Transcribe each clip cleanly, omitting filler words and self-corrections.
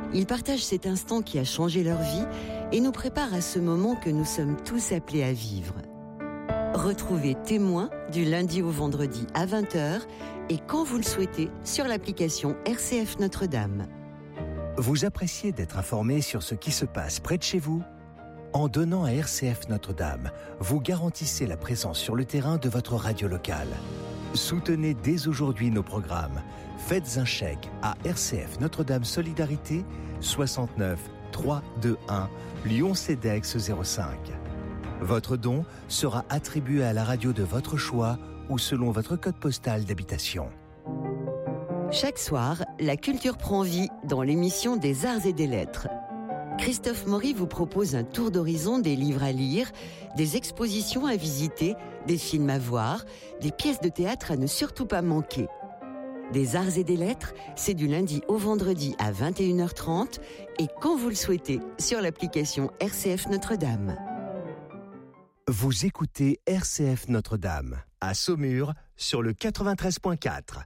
Ils partagent cet instant qui a changé leur vie et nous préparent à ce moment que nous sommes tous appelés à vivre. Retrouvez Témoins du lundi au vendredi à 20h et quand vous le souhaitez sur l'application RCF Notre-Dame. Vous appréciez d'être informé sur ce qui se passe près de chez vous ? En donnant à RCF Notre-Dame, vous garantissez la présence sur le terrain de votre radio locale. Soutenez dès aujourd'hui nos programmes. Faites un chèque à RCF Notre-Dame Solidarité 69 321 Lyon-Cedex 05. Votre don sera attribué à la radio de votre choix ou selon votre code postal d'habitation. Chaque soir, la culture prend vie dans l'émission des Arts et des Lettres. Christophe Maury vous propose un tour d'horizon des livres à lire, des expositions à visiter, des films à voir, des pièces de théâtre à ne surtout pas manquer. Des Arts et des Lettres, c'est du lundi au vendredi à 21h30 et quand vous le souhaitez sur l'application RCF Notre-Dame. Vous écoutez RCF Notre-Dame à Saumur sur le 93.4.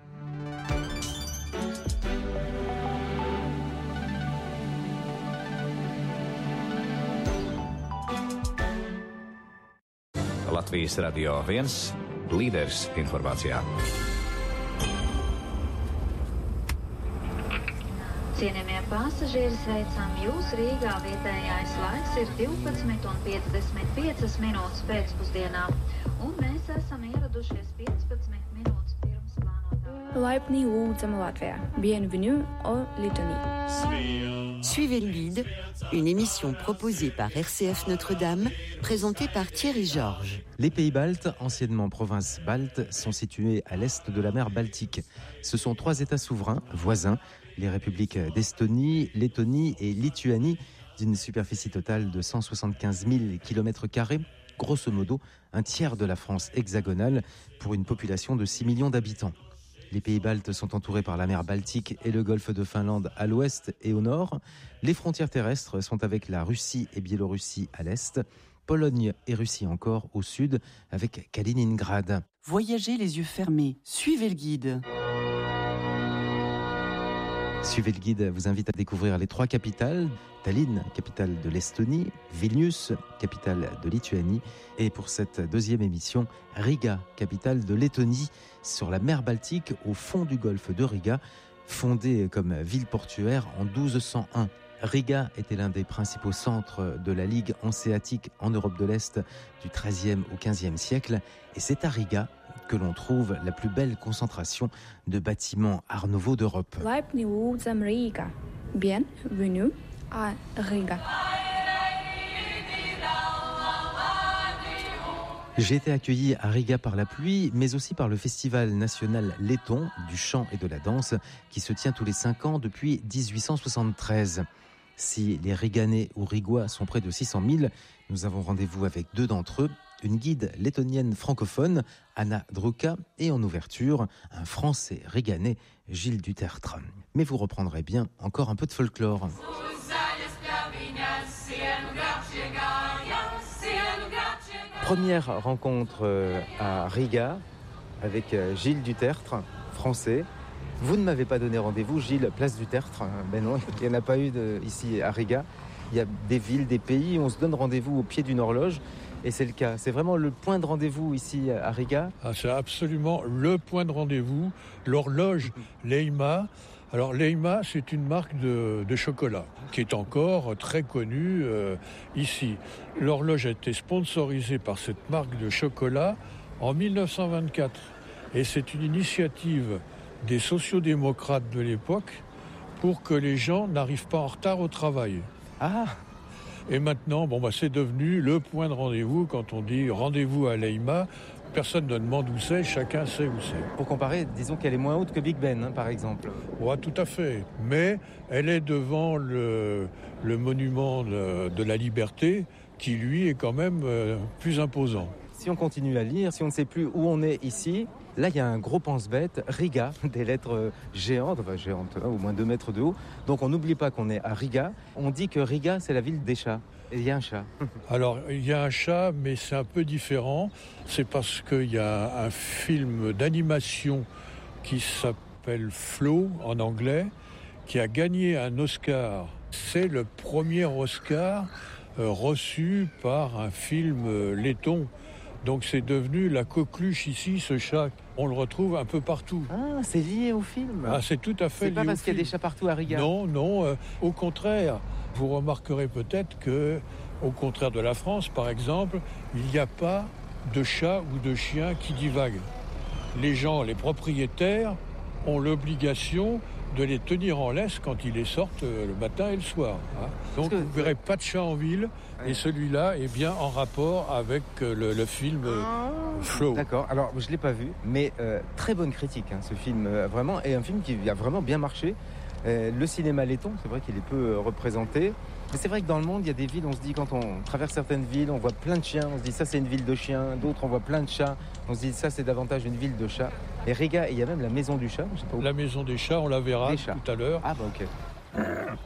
Latvijas Radio 1, līderis informācijā. Cienījamie pasažieri, sveicam jūs Rīgā. Vietējais laiks ir 12:55 minūtes pēcpusdienā, un mēs esam ieradušies 15 minūtes pirms plānotā. Laipni lūdzam Latvijā. Bienvenue en Lettonie. Suivez le guide, une émission proposée par RCF Notre-Dame, présentée par Thierry Georges. Les pays baltes, anciennement provinces baltes, sont situés à l'est de la mer Baltique. Ce sont 3 États souverains, voisins, les républiques d'Estonie, Lettonie et Lituanie, d'une superficie totale de 175 000 km², grosso modo un tiers de la France hexagonale, pour une population de 6 millions d'habitants. Les pays baltes sont entourés par la mer Baltique et le golfe de Finlande à l'ouest et au nord. Les frontières terrestres sont avec la Russie et Biélorussie à l'est, Pologne et Russie encore au sud, avec Kaliningrad. Voyagez les yeux fermés, suivez le guide. Suivez le guide vous invite à découvrir les 3 capitales, Tallinn, capitale de l'Estonie, Vilnius, capitale de Lituanie, et pour cette deuxième émission, Riga, capitale de Lettonie, sur la mer Baltique, au fond du golfe de Riga, fondée comme ville portuaire en 1201. Riga était l'un des principaux centres de la Ligue hanséatique en Europe de l'Est du XIIIe au XVe siècle, et c'est à Riga que l'on trouve la plus belle concentration de bâtiments Art Nouveau d'Europe. Laipni lūdzam Riga. Bienvenue à Riga. J'ai été accueilli à Riga par la pluie, mais aussi par le festival national letton du chant et de la danse qui se tient tous les 5 ans depuis 1873. Si les Riganais ou Rigois sont près de 600 000, nous avons rendez-vous avec 2 d'entre eux, une guide lettonienne francophone, Anna Druka, et en ouverture, un Français riganais, Gilles Dutertre. Mais vous reprendrez bien encore un peu de folklore. Première rencontre à Riga avec Gilles Dutertre, français. Vous ne m'avez pas donné rendez-vous, Gilles, place Dutertre. Ben non, il n'y en a pas eu ici à Riga. Il y a des villes, des pays, on se donne rendez-vous au pied d'une horloge. Et c'est le cas. C'est vraiment le point de rendez-vous ici à Riga. C'est absolument le point de rendez-vous. L'horloge Leima. Alors Leima, c'est une marque de chocolat qui est encore très connue ici. L'horloge a été sponsorisée par cette marque de chocolat en 1924. Et c'est une initiative des sociodémocrates de l'époque pour que les gens n'arrivent pas en retard au travail. Ah! Et maintenant, c'est devenu le point de rendez-vous. Quand on dit rendez-vous à Leima, personne ne demande où c'est, chacun sait où c'est. Pour comparer, disons qu'elle est moins haute que Big Ben, par exemple. Oui, tout à fait. Mais elle est devant le monument de la liberté, qui lui est quand même plus imposant. Si on continue à lire, si on ne sait plus où on est ici, là il y a un gros pense-bête, Riga, des lettres géantes, au moins 2 mètres de haut. Donc on n'oublie pas qu'on est à Riga. On dit que Riga c'est la ville des chats. Et il y a un chat. Alors il y a un chat, mais c'est un peu différent. C'est parce qu'il y a un film d'animation qui s'appelle Flow en anglais, qui a gagné un Oscar. C'est le premier Oscar reçu par un film laiton. Donc c'est devenu la coqueluche ici, ce chat. On le retrouve un peu partout. Ah, c'est lié au film. Ah, c'est tout à fait lié au film. C'est pas parce qu'il y a des chats partout à Riga. Non, au contraire. Vous remarquerez peut-être que, au contraire de la France, par exemple, il n'y a pas de chats ou de chiens qui divaguent. Les gens, les propriétaires, ont l'obligation de les tenir en laisse quand ils les sortent le matin et le soir. Donc vous ne verrez pas de chat en ville, et celui-là est bien en rapport avec le film Flow. D'accord, alors je ne l'ai pas vu, mais très bonne critique, ce film, vraiment, et un film qui a vraiment bien marché. Le cinéma laiton, c'est vrai qu'il est peu représenté. Mais c'est vrai que dans le monde, il y a des villes, on se dit, quand on traverse certaines villes, on voit plein de chiens, on se dit ça c'est une ville de chiens, d'autres on voit plein de chats, on se dit ça c'est davantage une ville de chats. Et Riga, il y a même la maison du chat, je sais pas où. La maison des chats, on la verra tout à l'heure. Ah bah ok.